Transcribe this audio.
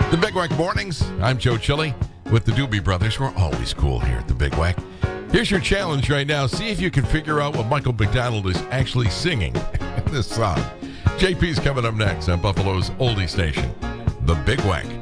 The Big Wack Mornings. I'm Joe Chili with the Doobie Brothers. We're always cool here at the Big Wack. Here's your challenge right now. See if you can figure out what Michael McDonald is actually singing in this song. JP's coming up next on Buffalo's oldie station, The Big Wack.